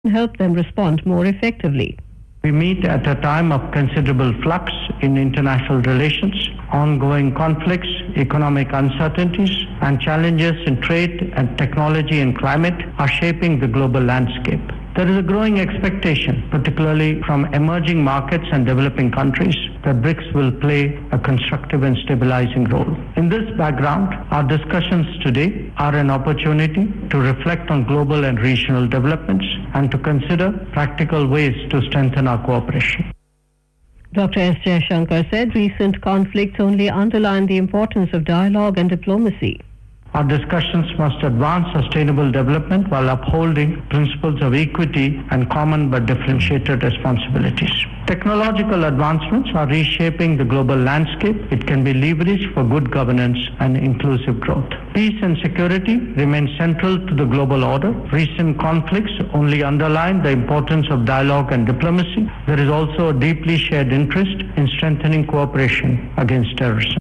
help them respond more effectively. We meet at a time of considerable flux in international relations. Ongoing conflicts, economic uncertainties, and challenges in trade and technology and climate are shaping the global landscape. There is a growing expectation, particularly from emerging markets and developing countries, that BRICS will play a constructive and stabilizing role. In this background, our discussions today are an opportunity to reflect on global and regional developments and to consider practical ways to strengthen our cooperation. Dr. S. Jaishankar said recent conflicts only underline the importance of dialogue and diplomacy. Our discussions must advance sustainable development while upholding principles of equity and common but differentiated responsibilities. Technological advancements are reshaping the global landscape. It can be leveraged for good governance and inclusive growth. Peace and security remain central to the global order. Recent conflicts only underline the importance of dialogue and diplomacy. There is also a deeply shared interest in strengthening cooperation against terrorism.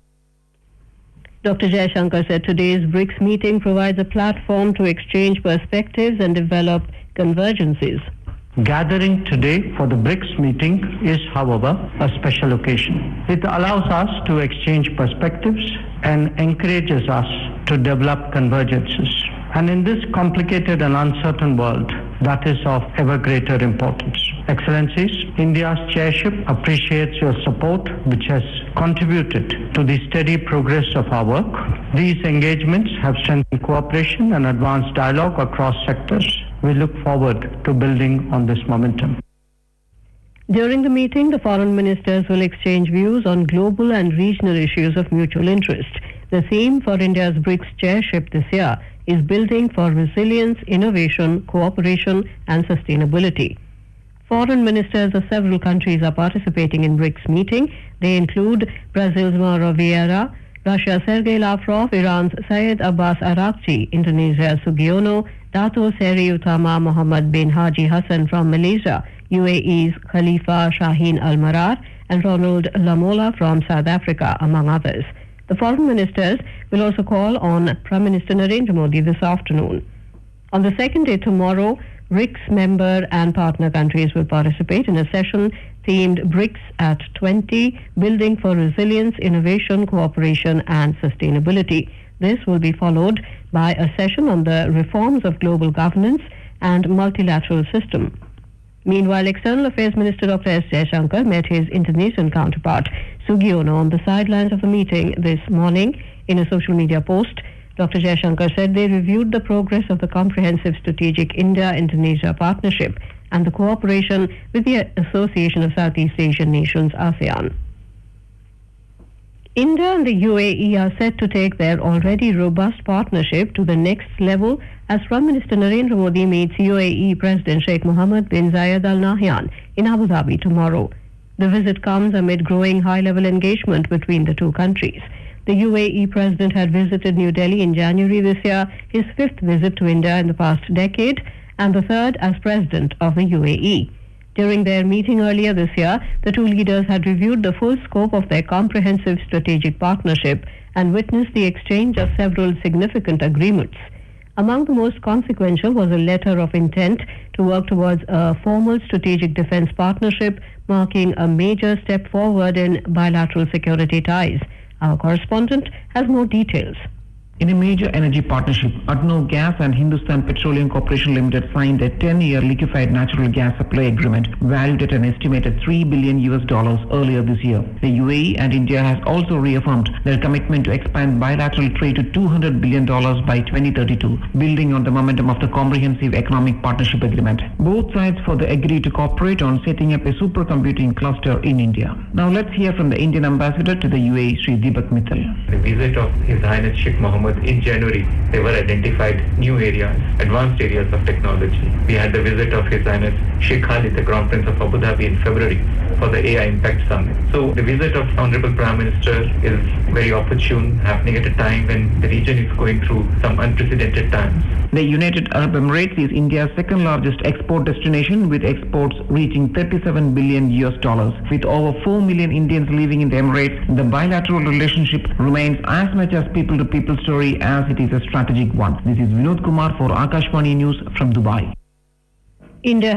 Dr. Jaishankar said today's BRICS meeting provides a platform to exchange perspectives and develop convergences. Gathering today for the BRICS meeting is, however, a special occasion. It allows us to exchange perspectives and encourages us to develop convergences. And in this complicated and uncertain world, that is of ever greater importance. Excellencies, India's chairship appreciates your support, which has contributed to the steady progress of our work. These engagements have strengthened cooperation and advanced dialogue across sectors. We look forward to building on this momentum. During the meeting, the foreign ministers will exchange views on global and regional issues of mutual interest. The theme for India's BRICS chairship this year is building for resilience, innovation, cooperation and sustainability. Foreign ministers of several countries are participating in BRICS meeting. They include Brazil's Mauro Vieira, Russia's Sergei Lavrov, Iran's Syed Abbas Araghchi, Indonesia's Sugiono, Dato Seri Utama Mohammed bin Haji Hassan from Malaysia, UAE's Khalifa Shaheen Al Marar, and Ronald Lamola from South Africa, among others. The foreign ministers will also call on Prime Minister Narendra Modi this afternoon. On the second day tomorrow, BRICS member and partner countries will participate in a session themed BRICS at 20, Building for Resilience, Innovation, Cooperation and Sustainability. This will be followed by a session on the reforms of global governance and multilateral system. Meanwhile, External Affairs Minister Dr. S. Jaishankar met his Indonesian counterpart, Sugiono, on the sidelines of the meeting this morning. In a social media post, Dr. Jaishankar said they reviewed the progress of the comprehensive strategic India-Indonesia partnership and the cooperation with the Association of Southeast Asian Nations, ASEAN. India and the UAE are set to take their already robust partnership to the next level as Prime Minister Narendra Modi meets UAE President Sheikh Mohammed bin Zayed Al Nahyan in Abu Dhabi tomorrow. The visit comes amid growing high-level engagement between the two countries. The UAE President had visited New Delhi in January this year, his fifth visit to India in the past decade, and the third as President of the UAE. During their meeting earlier this year, the two leaders had reviewed the full scope of their comprehensive strategic partnership and witnessed the exchange of several significant agreements. Among the most consequential was a letter of intent to work towards a formal strategic defense partnership, marking a major step forward in bilateral security ties. Our correspondent has more details. In a major energy partnership, Adno Gas and Hindustan Petroleum Corporation Limited signed a 10-year liquefied natural gas supply agreement valued at an estimated $3 billion earlier this year. The UAE and India has also reaffirmed their commitment to expand bilateral trade to $200 billion by 2032, building on the momentum of the Comprehensive Economic Partnership Agreement. Both sides further agreed to cooperate on setting up a supercomputing cluster in India. Now let's hear from the Indian ambassador to the UAE, Sri Deepak Mittal. The visit of His Highness Sheikh Mohammed in January, they were identified new areas, advanced areas of technology. We had the visit of His Highness Sheikh Khalid, the Crown Prince of Abu Dhabi, in February for the AI Impact Summit. So the visit of Honorable Prime Minister is very opportune, happening at a time when the region is going through some unprecedented times. The United Arab Emirates is India's second largest export destination, with exports reaching $37 billion. With over 4 million Indians living in the Emirates, the bilateral relationship remains as much as people-to-people story as it is a strategic one. This is Vinod Kumar for Akashvani News from Dubai. India